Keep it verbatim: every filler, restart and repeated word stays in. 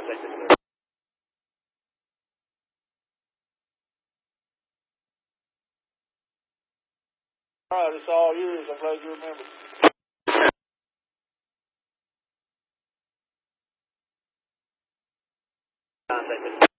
All right, it's all yours. I'm glad you remembered. Contact